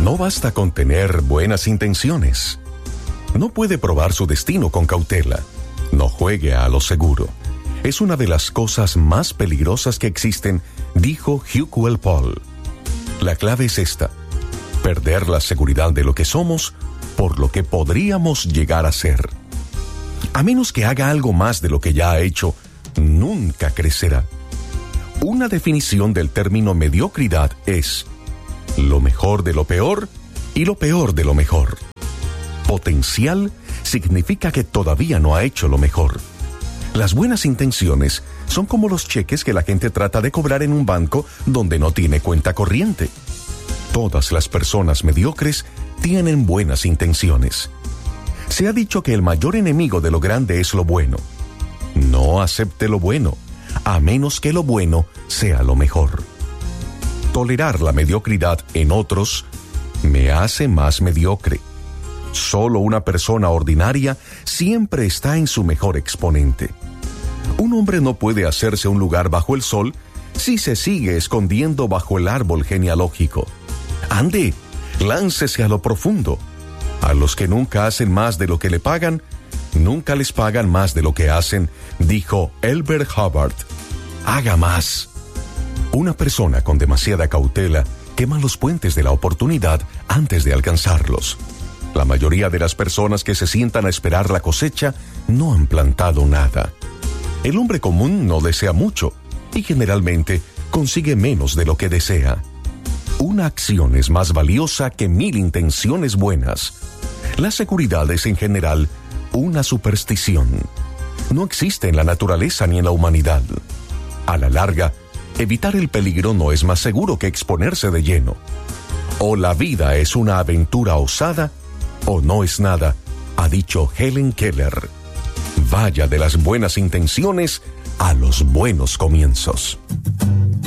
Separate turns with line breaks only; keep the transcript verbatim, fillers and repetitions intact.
No basta con tener buenas intenciones. No puede probar su destino con cautela. No juegue a lo seguro. Es una de las cosas más peligrosas que existen, dijo Hugh Walpole. La clave es esta: perder la seguridad de lo que somos por lo que podríamos llegar a ser. A menos que haga algo más de lo que ya ha hecho, nunca crecerá. Una definición del término mediocridad es lo mejor de lo peor y lo peor de lo mejor. Potencial significa que todavía no ha hecho lo mejor. Las buenas intenciones son como los cheques que la gente trata de cobrar en un banco donde no tiene cuenta corriente. Todas las personas mediocres tienen buenas intenciones. Se ha dicho que el mayor enemigo de lo grande es lo bueno. No acepte lo bueno, a menos que lo bueno sea lo mejor. Tolerar la mediocridad en otros me hace más mediocre. Solo una persona ordinaria siempre está en su mejor exponente. Un hombre no puede hacerse un lugar bajo el sol si se sigue escondiendo bajo el árbol genealógico. Ande, láncese a lo profundo. A los que nunca hacen más de lo que le pagan, nunca les pagan más de lo que hacen, dijo Elbert Hubbard. Haga más. Una persona con demasiada cautela quema los puentes de la oportunidad antes de alcanzarlos. La mayoría de las personas que se sientan a esperar la cosecha no han plantado nada. El hombre común no desea mucho y generalmente consigue menos de lo que desea. Una acción es más valiosa que mil intenciones buenas. La seguridad es en general una superstición. No existe en la naturaleza ni en la humanidad. A la larga, evitar el peligro no es más seguro que exponerse de lleno. O la vida es una aventura osada, o no es nada, ha dicho Helen Keller. Vaya de las buenas intenciones a los buenos comienzos.